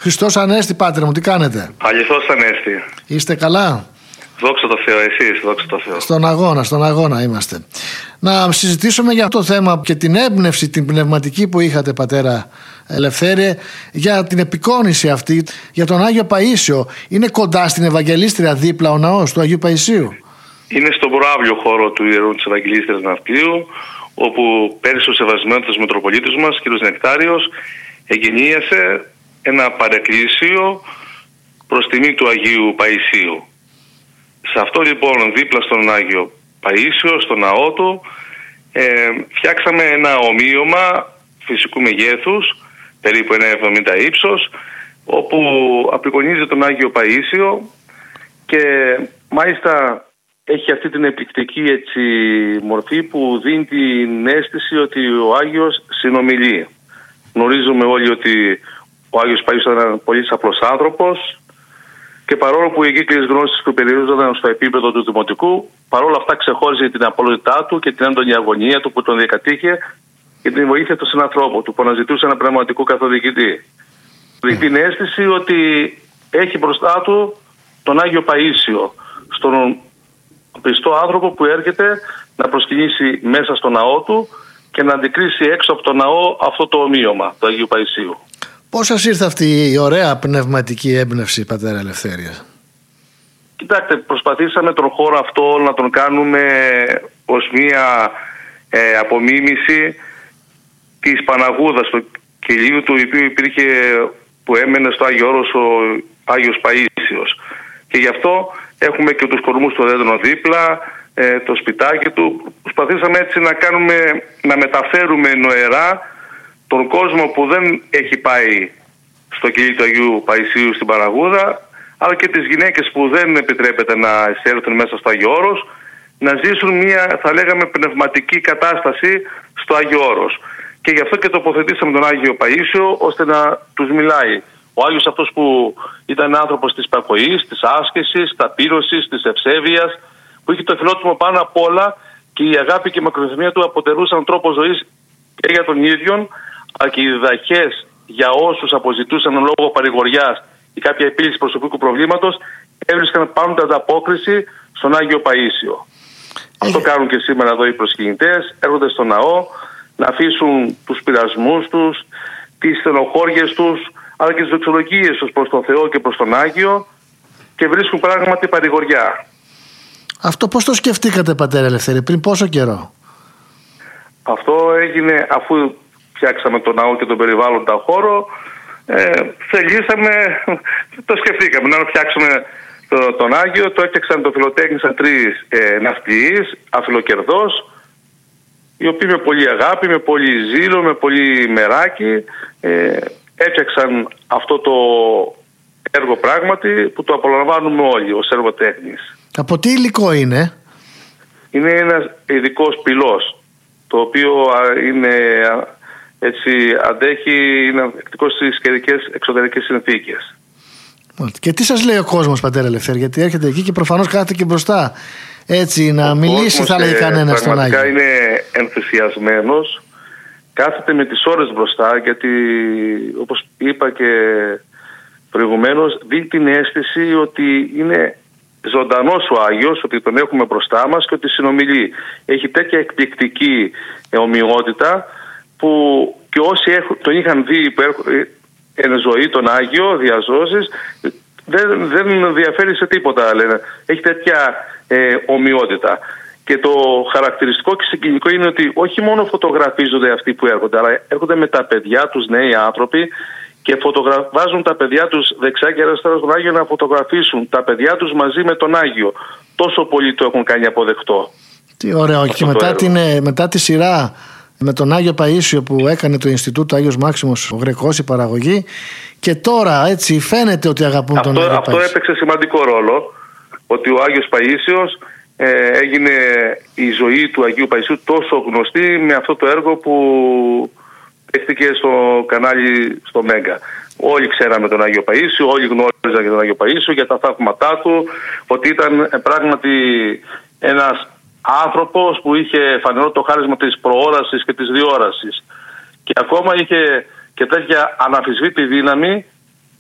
Χριστός Ανέστη, Πάτερ μου, τι κάνετε? Αληθώς Ανέστη. Είστε καλά? Δόξα τω Θεώ, εσείς, δόξα τω Θεώ. Στον αγώνα είμαστε. Να συζητήσουμε για αυτό το θέμα και την έμπνευση, την πνευματική που είχατε, πατέρα Ελευθέριε, για την επικόνηση αυτή, για τον Άγιο Παΐσιο. Είναι κοντά στην Ευαγγελίστρια δίπλα ο ναός του Αγίου Παΐσιου? Είναι στον προαύλιο χώρο του Ιερού της Ευαγγελίστριας Ναυτλίου, όπου πέρυσι ο σεβασμένος Μητροπολίτης μας, κ. Νεκτάριος, εγγενίασε ένα παρεκκλήσιο προς τιμή του Αγίου Παΐσιου. Σε αυτό λοιπόν, δίπλα στον Άγιο Παΐσιο, στο ναό του, φτιάξαμε ένα ομοίωμα φυσικού μεγέθους, περίπου 1,70 ύψος, όπου απεικονίζει τον Άγιο Παΐσιο και μάλιστα έχει αυτή την εκπληκτική μορφή που δίνει την αίσθηση ότι ο Άγιος συνομιλεί. Γνωρίζουμε όλοι ότι ο Άγιος Παΐσιος ήταν ένας πολύ απλός άνθρωπος και παρόλο που οι εγκύκλιες γνώσεις που περιορίζονταν στο επίπεδο του δημοτικού, παρόλα αυτά ξεχώριζε την απολύτητά του και την έντονη αγωνία του που τον διακατήχε και την βοήθεια του συνανθρώπου του που αναζητούσε ένα πνευματικό καθοδηγητή. Δίνει την αίσθηση ότι έχει μπροστά του τον Άγιο Παΐσιο, στον πιστό άνθρωπο που έρχεται να προσκυνήσει μέσα στο ναό του και να αντικρίσει έξω από το ναό αυτό το ομοίωμα του Αγίου Παΐσιου. Πώς σας ήρθε αυτή η ωραία πνευματική έμπνευση, πατέρα Ελευθέρια? Κοιτάξτε, προσπαθήσαμε τον χώρο αυτό να τον κάνουμε ως μία απομίμηση της Παναγούδας, του κελίου του οποίου υπήρχε, που έμενε στο Άγιο Όρος ο Άγιος Παΐσιος. Και γι' αυτό έχουμε και τους κορμούς του δέντρου δίπλα, το σπιτάκι του. Προσπαθήσαμε έτσι να μεταφέρουμε νοερά τον κόσμο που δεν έχει πάει στο κελί του Αγίου Παΐσιου στην Παναγούδα, αλλά και τις γυναίκες που δεν επιτρέπεται να εισέλθουν μέσα στο Άγιο Όρος, να ζήσουν μια, θα λέγαμε, πνευματική κατάσταση στο Άγιο Όρος. Και γι' αυτό και τοποθετήσαμε τον Άγιο Παΐσιο, ώστε να τους μιλάει. Ο Άγιος αυτός που ήταν άνθρωπος της υπακοής, της άσκησης, της ταπείνωσης, της ευσέβειας, που είχε το φιλότιμο πάνω απ' όλα και η αγάπη και η μακροθυμία του αποτελούσαν τρόπο ζωής και για τον ίδιον, αλλά και οι διδαχές για όσους αποζητούσαν λόγω παρηγοριάς ή κάποια επίλυση προσωπικού προβλήματος έβρισκαν πάντα ανταπόκριση στον Άγιο Παΐσιο. Αυτό κάνουν και σήμερα εδώ οι προσκυνητές, έρχονται στο ναό να αφήσουν τους πειρασμούς τους, τις στενοχώριες τους, αλλά και τις δοξολογίες τους προς τον Θεό και προς τον Άγιο και βρίσκουν πράγματι παρηγοριά. Αυτό πώς το σκεφτήκατε, πατέρα Ελευθέρη, πριν πόσο καιρό? Αυτό έγινε αφού φτιάξαμε τον ναό και τον περιβάλλοντα χώρο. Θελήσαμε, το σκεφτήκαμε να φτιάξουμε τον Άγιο. Το έφτιαξαν, το φιλοτέχνησαν 3 ναυτιλείς, αφιλοκερδός, οι οποίοι με πολύ αγάπη, με πολύ ζήλο, με πολύ μεράκι έφτιαξαν αυτό το έργο πράγματι που το απολαμβάνουμε όλοι ως έργο τέχνης. Από τι υλικό είναι? Είναι ένας ειδικός πυλός, το οποίο είναι αντέχει, είναι ανθεκτικό στις καιρικές εξωτερικές συνθήκες. Και τι σας λέει ο κόσμος, πατέρα Ελευθέρη? Γιατί έρχεται εκεί και προφανώς κάθεται και μπροστά, έτσι να ο μιλήσει, θα λέει κανένας στον Άγιο. Πραγματικά είναι ενθουσιασμένος, κάθεται με τις ώρες μπροστά, γιατί όπως είπα και προηγουμένως, δίνει την αίσθηση ότι είναι ζωντανός ο Άγιος, ότι τον έχουμε μπροστά μας και ότι συνομιλεί. Έχει τέτοια εκπληκτική ομοιότητα που και όσοι τον είχαν δει που εν ζωή τον Άγιο διαζώσεις, δεν διαφέρει σε τίποτα, λένε. Έχει τέτοια ομοιότητα. Και το χαρακτηριστικό και συγκινητικό είναι ότι όχι μόνο φωτογραφίζονται αυτοί που έρχονται, αλλά έρχονται με τα παιδιά τους, νέοι άνθρωποι, και βάζουν τα παιδιά τους δεξιά και αριστερά στον Άγιο να φωτογραφίσουν τα παιδιά τους μαζί με τον Άγιο. Τόσο πολύ το έχουν κάνει αποδεκτό. Τι ωραίο. Και μετά τη σειρά με τον Άγιο Παΐσιο που έκανε το Ινστιτούτο Άγιος Μάξιμος ο Γρεκός, η παραγωγή, και τώρα έτσι φαίνεται ότι αγαπούν τον Άγιο Παΐσιο. Αυτό έπαιξε σημαντικό ρόλο, ότι ο Άγιος Παΐσιος έγινε η ζωή του Αγίου Παΐσιου τόσο γνωστή με αυτό το έργο που παίχτηκε στο κανάλι στο Μέγκα. Όλοι ξέραμε τον Άγιο Παΐσιο, όλοι γνώριζαν για τον Άγιο Παΐσιο, για τα θαύματά του, ότι ήταν πράγματι ένας άνθρωπος που είχε φανερό το χάρισμα της προόρασης και της διόρασης. Και ακόμα είχε και τέτοια αναμφισβήτη δύναμη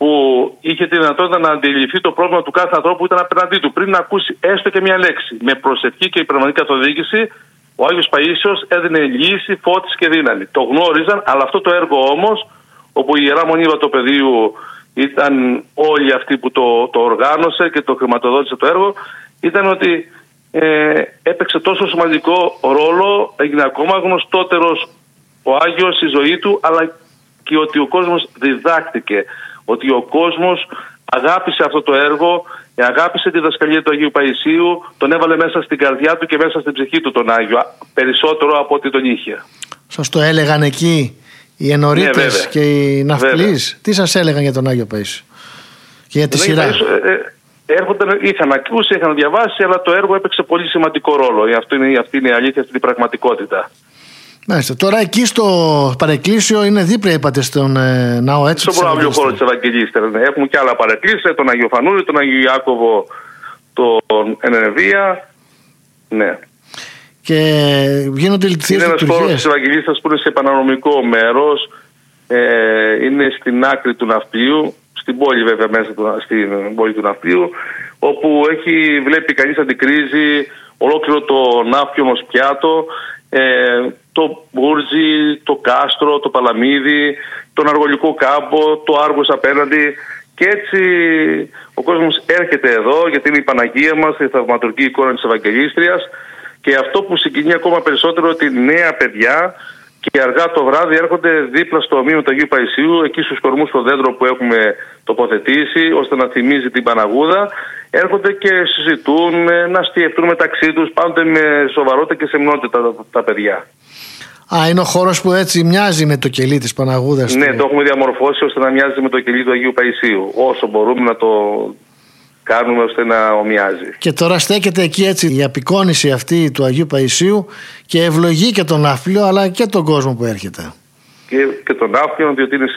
που είχε τη δυνατότητα να αντιληφθεί το πρόβλημα του κάθε ανθρώπου που ήταν απέναντί του, πριν να ακούσει έστω και μια λέξη. Με προσευχή και πνευματική καθοδήγηση, ο Άγιος Παΐσιος έδινε λύση, φώτιση και δύναμη. Το γνώριζαν, αλλά αυτό το έργο όμως, όπου η Ιερά Μονή Βατοπεδίου ήταν όλοι αυτοί που το οργάνωσε και το χρηματοδότησε το έργο, ήταν ότι έπαιξε τόσο σημαντικό ρόλο, έγινε ακόμα γνωστότερος ο Άγιος στη ζωή του, αλλά και ότι ο κόσμος διδάχτηκε, ότι ο κόσμος αγάπησε αυτό το έργο, αγάπησε τη διδασκαλία του Αγίου Παϊσίου, τον έβαλε μέσα στην καρδιά του και μέσα στην ψυχή του τον Άγιο, περισσότερο από ό,τι τον είχε. Σας το έλεγαν εκεί οι ενορίτες και οι ναυτιλείς? Τι σας έλεγαν για τον Άγιο Παΐσιο και για τη σειρά? Έρχονταν, είχαν ακούσει, είχαν διαβάσει, αλλά το έργο έπαιξε πολύ σημαντικό ρόλο. Αυτή είναι η αλήθεια, αυτή είναι η πραγματικότητα. Μάλιστα. Τώρα εκεί στο παρεκκλήσιο είναι δίπλα, είπατε, στον ναό, έτσι? Στον προαύλιο χώρο της Ευαγγελίστρας. Έχουμε και άλλα παρεκκλήσια, τον Αγιο Φανούρη, τον Αγιο Ιάκωβο, τον Ενενεβία. Ναι. Και γίνονται λειτουργίες. Είναι ένας χώρος της Ευαγγελίστρας που είναι σε επανανομικό μέρος. Είναι στην άκρη του ναυπλίου, στην πόλη βέβαια, μέσα στην πόλη του ναυπλίου, όπου βλέπει κανείς αντικρίζει ολόκληρο το ναύπλιο ως πιάτο, το Μπούρτζι, το Κάστρο, το Παλαμίδι, τον Αργολικό Κάμπο, το Άργος απέναντι, και έτσι ο κόσμος έρχεται εδώ, γιατί είναι η Παναγία μας, η θαυματουργική εικόνα της Ευαγγελίστριας, και αυτό που συγκινεί ακόμα περισσότερο, ότι νέα παιδιά και αργά το βράδυ έρχονται δίπλα στο ομοίο του Αγίου Παϊσίου, εκεί στους κορμούς στο δέντρο που έχουμε τοποθετήσει, ώστε να θυμίζει την Παναγούδα. Έρχονται και συζητούν, να αστιευτούν μεταξύ τους, πάντοτε με σοβαρότητα και σεμνότητα τα παιδιά. Είναι ο χώρος που έτσι μοιάζει με το κελί της Παναγούδας? Ναι, το έχουμε διαμορφώσει ώστε να μοιάζει με το κελί του Αγίου Παϊσίου. Όσο μπορούμε να το κάνουμε ώστε να ομοιάζει. Και τώρα στέκεται εκεί έτσι η απεικόνηση αυτή του Αγίου Παϊσίου και ευλογεί και τον ναύπλιο, αλλά και τον κόσμο που έρχεται. Και τον ναύπλιο, διότι είναι σε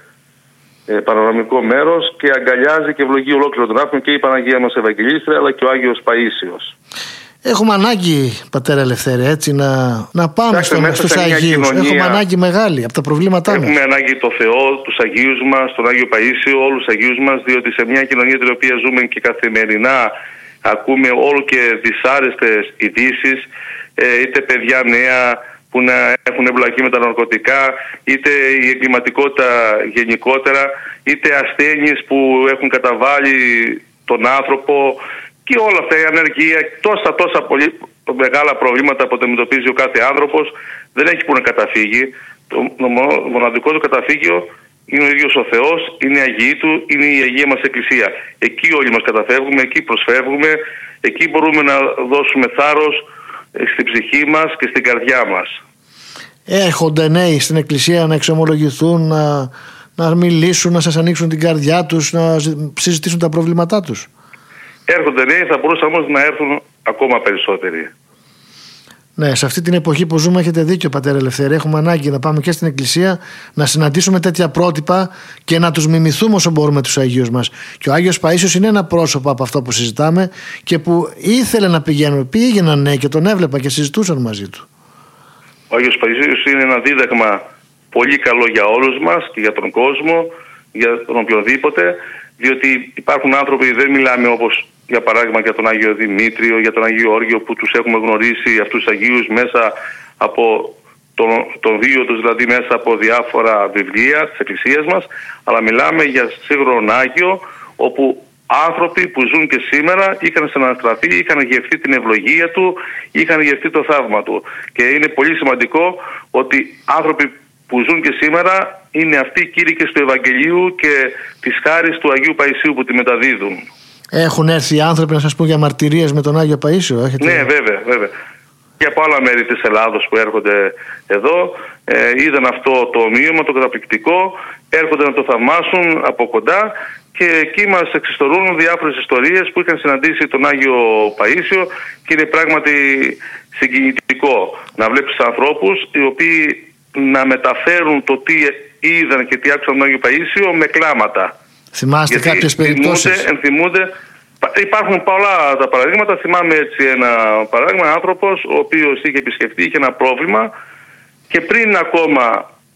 πανοραμικό μέρος και αγκαλιάζει και ευλογεί ολόκληρο τον ναύπλιο και η Παναγία μας Ευαγγελίστρια, αλλά και ο Άγιος Παΐσιος. Έχουμε ανάγκη, πατέρα Ελευθέρη, έτσι να πάμε στους Αγίους. Έχουμε ανάγκη μεγάλη από τα προβλήματά μας. Έχουμε ανάγκη το Θεό, τους Αγίους μας, τον Άγιο Παΐσιο, όλους τους Αγίους μας, διότι σε μια κοινωνία την οποία ζούμε και καθημερινά ακούμε όλο και δυσάρεστες ειδήσεις, είτε παιδιά νέα που να έχουν εμπλακεί με τα ναρκωτικά, είτε η εγκληματικότητα γενικότερα, είτε ασθένειες που έχουν καταβάλει τον άνθρωπο, και όλα αυτά, η ανεργία, τόσα πολύ μεγάλα προβλήματα που αντιμετωπίζει ο κάθε άνθρωπος, δεν έχει που να καταφύγει. Το μοναδικό του καταφύγιο είναι ο ίδιος ο Θεός, είναι η Αγία του, είναι η Αγία μας Εκκλησία. Εκεί όλοι μας καταφεύγουμε, εκεί προσφεύγουμε, εκεί μπορούμε να δώσουμε θάρρος στην ψυχή μας και στην καρδιά μας. Έρχονται νέοι στην Εκκλησία να εξομολογηθούν, να μιλήσουν, να σας ανοίξουν την καρδιά τους, να συζητήσουν τα προβλήματά τους? Έρχονται νέοι, θα μπορούσαν όμως να έρθουν ακόμα περισσότεροι. Ναι, σε αυτή την εποχή που ζούμε έχετε δίκιο, πατέρα Ελευθέρη. Έχουμε ανάγκη να πάμε και στην Εκκλησία, να συναντήσουμε τέτοια πρότυπα και να τους μιμηθούμε όσο μπορούμε τους Αγίους μας. Και ο Άγιος Παΐσιος είναι ένα πρόσωπο από αυτό που συζητάμε και που ήθελε να πηγαίνουν. Πήγαιναν νέοι και τον έβλεπα και συζητούσαν μαζί του. Ο Άγιος Παΐσιος είναι ένα δίδαγμα πολύ καλό για όλους μας και για τον κόσμο, για τον οποιοδήποτε, διότι υπάρχουν άνθρωποι, δεν μιλάμε όπως για παράδειγμα για τον Άγιο Δημήτριο, για τον Αγίο Όργιο, που τους έχουμε γνωρίσει αυτούς τους Αγίους μέσα από τον βίο τους, δηλαδή μέσα από διάφορα βιβλία της Εκκλησίας μας, αλλά μιλάμε για σύγχρονον Άγιο, όπου άνθρωποι που ζουν και σήμερα είχαν συναναστραφεί, είχαν γευτεί την ευλογία του, είχαν γευτεί το θαύμα του. Και είναι πολύ σημαντικό ότι άνθρωποι που ζουν και σήμερα είναι αυτοί οι κήρυκες του Ευαγγελίου και της χάρης του Αγίου Παϊσίου που τη μεταδίδουν. Έχουν έρθει οι άνθρωποι να σας πούν για μαρτυρίες με τον Άγιο Παΐσιο? Ναι, βέβαια. Και από άλλα μέρη της Ελλάδος που έρχονται εδώ, είδαν αυτό το ομοίωμα, το καταπληκτικό, έρχονται να το θαυμάσουν από κοντά και εκεί μας εξιστορούν διάφορες ιστορίες που είχαν συναντήσει τον Άγιο Παΐσιο, και είναι πράγματι συγκινητικό να βλέπεις ανθρώπους οι οποίοι να μεταφέρουν το τι είδαν και τι άκουσαν τον Άγιο Παΐσιο με κλάματα. Θυμάστε κάποιες περιπτώσεις? Ενθυμούνται. Υπάρχουν πολλά τα παραδείγματα. Θυμάμαι έτσι ένα παράδειγμα, άνθρωπος ο οποίος είχε επισκεφτεί, είχε ένα πρόβλημα, και πριν ακόμα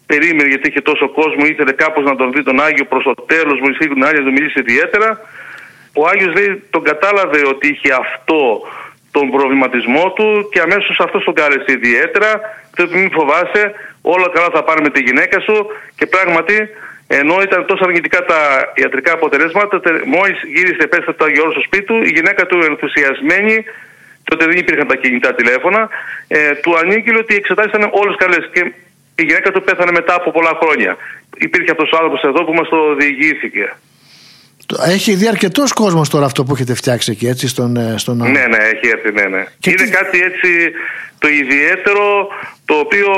περίμενε, γιατί είχε τόσο κόσμο, ήθελε κάπως να τον δει τον Άγιο προς το τέλος, βοηθήσει τον Άγιο να τον μιλήσει ιδιαίτερα. Ο Άγιος λέει, τον κατάλαβε ότι είχε αυτό τον προβληματισμό του και αμέσως αυτός τον κάλεσε ιδιαίτερα. Και του μην φοβάσαι, όλα καλά θα πάνε με τη γυναίκα σου. Και πράγματι, ενώ ήταν τόσο αρνητικά τα ιατρικά αποτελέσματα, μόλις γύρισε, επέστρεψε το Άγιο Όρος στο σπίτι του, η γυναίκα του ενθουσιασμένη, τότε δεν υπήρχαν τα κινητά τηλέφωνα, του ανήγγειλε ότι οι εξετάσεις ήταν όλες καλές. Και η γυναίκα του πέθανε μετά από πολλά χρόνια. Υπήρχε αυτός ο άνθρωπος εδώ που μας το διηγήθηκε. Έχει δει αρκετός κόσμος τώρα αυτό που έχετε φτιάξει εκεί, έτσι, στον Ναι, έχει έρθει, ναι. Είναι κάτι έτσι το ιδιαίτερο, το οποίο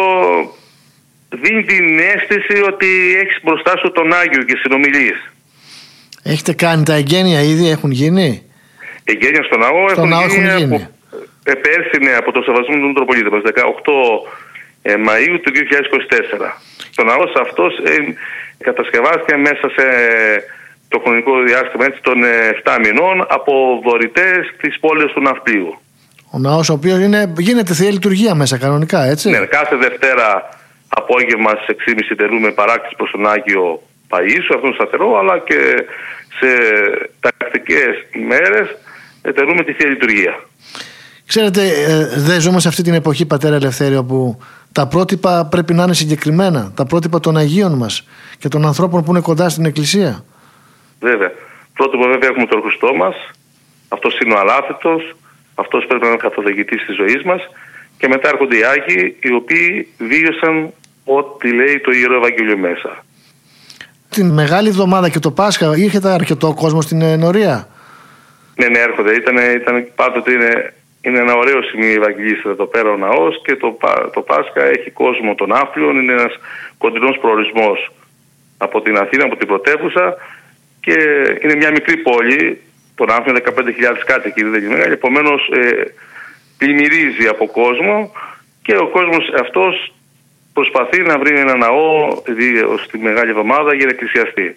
δίνει την αίσθηση ότι έχεις μπροστά σου τον Άγιο και συνομιλείς. Έχετε κάνει τα εγγένεια ήδη, έχουν γίνει? Εγγένεια στον ναό έχουν γίνει. Επέρσινε από το Σεβασμό του Μητροπολίτη μας, 18 Μαΐου του 2024. Το ναός αυτός κατασκευάστηκε μέσα σε το χρονικό διάστημα έτσι, των 7 μηνών από δωρητές της πόλης του Ναυπλίου. Ο ναός ο οποίος γίνεται θεία λειτουργία μέσα κανονικά, έτσι? Ναι, κάθε Δευτέρα απόγευμα στις 6.30 τελούμε παράκτηση προς τον Άγιο Παΐσιο, αυτόν σταθερό, αλλά και σε τακτικές ημέρες τελούμε τη θεία λειτουργία. Ξέρετε, δεν ζούμε σε αυτή την εποχή, πατέρα Ελευθέριο, που τα πρότυπα πρέπει να είναι συγκεκριμένα, τα πρότυπα των Αγίων μας και των ανθρώπων που είναι κοντά στην Εκκλησία. Βέβαια. Πρότυπο βέβαια έχουμε τον Χριστό μας, αυτός είναι ο αλάθητος, αυτός πρέπει να είναι καθοδηγητής της ζωής μας, και μετά έρχονται οι Άγιοι οι οποίοι βίωσαν ό,τι λέει το Ιερό Ευαγγέλιο μέσα. Την Μεγάλη Εβδομάδα και το Πάσχα είχατε αρκετό κόσμο στην ενορία? Ναι, έρχονται. Ήταν πάντοτε είναι ένα ωραίο σημείο Ευαγγελίστα εδώ πέρα ο ναός, και το Πάσχα έχει κόσμο των Άφλιων, είναι ένας κοντινός προορισμός από την Αθήνα, από την πρωτεύουσα, και είναι μια μικρή πόλη, των Άφλιων 15.000 κάτοικοι, δεν είναι μεγάλη, επομένως πλημμυρίζει από κόσμο, και ο κόσμος αυτός προσπαθεί να βρει ένα ναό στη Μεγάλη Εβδομάδα για να εκκλησιαστεί.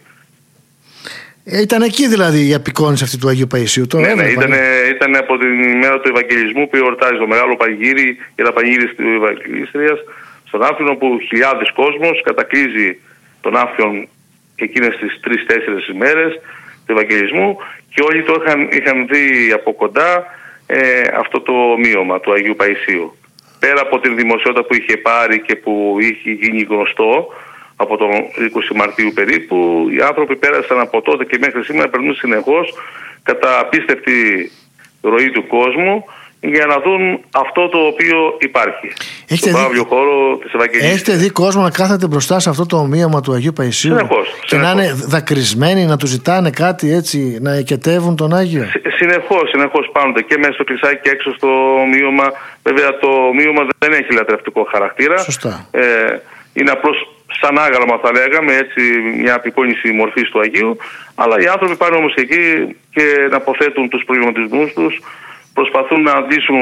Ήταν εκεί δηλαδή η απεικόνηση αυτή του Αγίου Παΐσιου? Ναι, ήταν από την ημέρα του Ευαγγελισμού που εορτάζει το μεγάλο πανηγύρι για τα πανηγύρι του Ευαγγελίστριας στον Άφλιον, όπου χιλιάδες κόσμος κατακλείζει τον Άφλιον εκείνες τις 3-4 ημέρες του Ευαγγελισμού, και όλοι το είχαν δει από κοντά αυτό το ομοίωμα του Αγίου Παΐσιου. Πέρα από την δημοσιότητα που είχε πάρει και που είχε γίνει γνωστό από τον 20 Μαρτίου περίπου, οι άνθρωποι πέρασαν από τότε και μέχρι σήμερα, περνούν συνεχώς κατά απίστευτη ροή του κόσμου για να δουν αυτό το οποίο υπάρχει. Στον παύλιο χώρο της Ευαγγελίας. Έχετε δει κόσμο να κάθεται μπροστά σε αυτό το ομοίωμα του Αγίου Παΐσιου? Συνεχώς. Και να είναι δακρυσμένοι, να του ζητάνε κάτι έτσι, να εκετεύουν τον Άγιο? Συνεχώς πάντοτε, και μέσα στο κλεισάκι και έξω στο ομοίωμα. Βέβαια το ομοίωμα δεν έχει λατρευτικό χαρακτήρα. Σωστά. Είναι απλώς σαν άγαλμα, θα λέγαμε, έτσι, μια απεικόνηση μορφής του Αγίου, αλλά οι άνθρωποι πάνε όμως εκεί και να αποθέτουν τους προβληματισμούς τους, προσπαθούν να δείσουν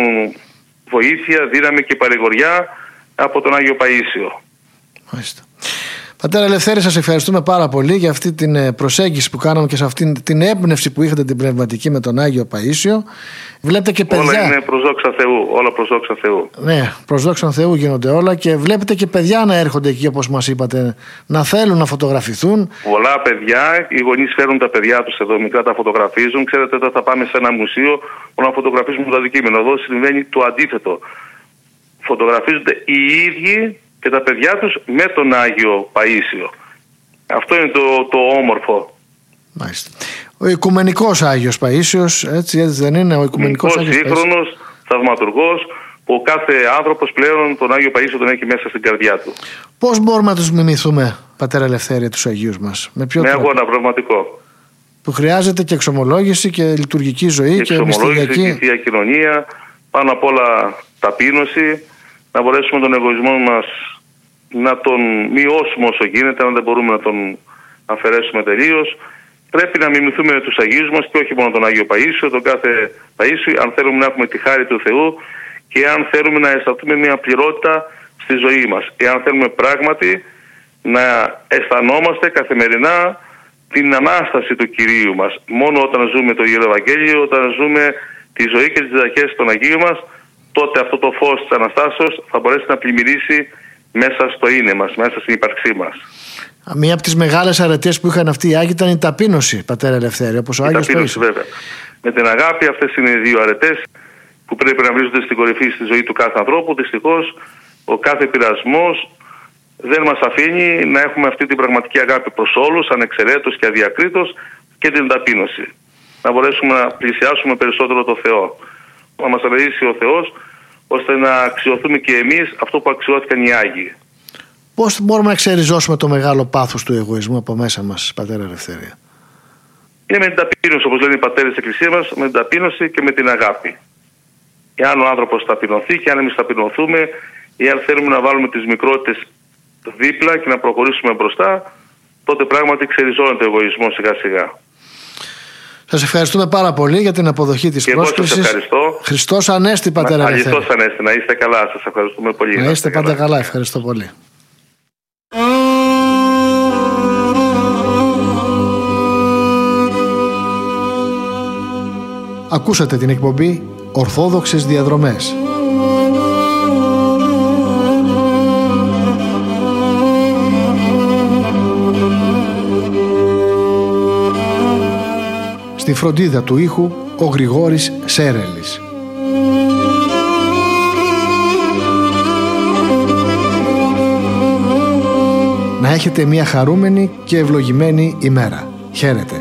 βοήθεια, δύναμη και παρηγοριά από τον Άγιο Παΐσιο. Μάλιστα. Πατέρα Ελευθέρη, σας ευχαριστούμε πάρα πολύ για αυτή την προσέγγιση που κάναμε και σε αυτή την έμπνευση που είχατε την πνευματική με τον Άγιο Παΐσιο. Βλέπετε και παιδιά. Όλα είναι προς δόξα Θεού. Όλα προς δόξα Θεού. Ναι, προς δόξα Θεού γίνονται όλα, και βλέπετε και παιδιά να έρχονται εκεί, όπως μας είπατε, να θέλουν να φωτογραφηθούν. Πολλά παιδιά, οι γονείς φέρνουν τα παιδιά τους εδώ, μικρά τα φωτογραφίζουν. Ξέρετε, όταν θα πάμε σε ένα μουσείο που να φωτογραφίζουμε το αντικείμενο. Εδώ συμβαίνει το αντίθετο. Φωτογραφίζονται οι ίδιοι και τα παιδιά τους με τον Άγιο Παΐσιο. Αυτό είναι το όμορφο. Μάλιστα. Ο Οικουμενικός Άγιος Παΐσιος, έτσι δεν είναι? Ο Οικουμενικός Άγιος σύγχρονος, θαυματουργός, που κάθε άνθρωπος πλέον τον Άγιο Παΐσιο τον έχει μέσα στην καρδιά του. Πώς μπορούμε να τους μιμηθούμε, πατέρα Ελευθέρη, τους Αγίους μας? Με αγώνα πραγματικό. Που χρειάζεται και εξομολόγηση και λειτουργική ζωή και μυστηριακή. Και θεία κοινωνία, πάνω απ' όλα ταπείνωση, να μπορέσουμε τον εγωισμό μας να τον μειώσουμε όσο γίνεται, αν δεν μπορούμε να τον αφαιρέσουμε τελείως. Πρέπει να μιμηθούμε τους Αγίους μας, και όχι μόνο τον Άγιο Παΐσιο, τον κάθε Παΐσιο, αν θέλουμε να έχουμε τη χάρη του Θεού και αν θέλουμε να αισθανθούμε μια πληρότητα στη ζωή μας. Εάν θέλουμε πράγματι να αισθανόμαστε καθημερινά την Ανάσταση του Κυρίου μας. Μόνο όταν ζούμε το Ιερό Ευαγγέλιο, όταν ζούμε τη ζωή και τις διδαχές των Αγίων μας, τότε αυτό το φως της Αναστάσεως θα μπορέσει να πλημμυρίσει μέσα στο είναι μας, μέσα στην ύπαρξή μας. Μία από τις μεγάλες αρετές που είχαν αυτοί οι Άγιοι ήταν η ταπείνωση, πατέρα Ελευθέρη, όπως ο Άγιος ταπείνωση, βέβαια. Με την αγάπη, αυτές είναι οι δύο αρετές που πρέπει να βρίσκονται στην κορυφή στη ζωή του κάθε ανθρώπου. Δυστυχώς, ο κάθε πειρασμός δεν μας αφήνει να έχουμε αυτή την πραγματική αγάπη προς όλους, ανεξαιρέτως και αδιακρίτως, και την ταπείνωση. Να μπορέσουμε να πλησιάσουμε περισσότερο το Θεό. Να μας αρέσει ο Θεός, ώστε να αξιωθούμε και εμείς αυτό που αξιώθηκαν οι Άγιοι. Πώς μπορούμε να ξεριζώσουμε το μεγάλο πάθος του εγωισμού από μέσα μας, πατέρα Ελευθέρη? Είναι με την ταπείνωση, όπως λένε οι πατέρες της Εκκλησίας μας, με την ταπείνωση και με την αγάπη. Εάν ο άνθρωπος ταπεινωθεί και αν εμείς ταπεινωθούμε, ή αν θέλουμε να βάλουμε τις μικρότητες δίπλα και να προχωρήσουμε μπροστά, τότε πράγματι ξεριζώνεται ο εγωισμός σιγά σιγά. Σας ευχαριστούμε πάρα πολύ για την αποδοχή της πρόσκλησης. Εγώ σας ευχαριστώ. Χριστός Ανέστη, πατέρα Ελευθέρη. Χριστός Ανέστη, να είστε καλά. Σας ευχαριστούμε πολύ. Να είστε πάντα καλά. Ευχαριστώ πολύ. Ακούσατε την εκπομπή Ορθόδοξες Διαδρομές. Στη φροντίδα του ήχου ο Γρηγόρης Σέρελης. Να έχετε μια χαρούμενη και ευλογημένη ημέρα. Χαίρετε.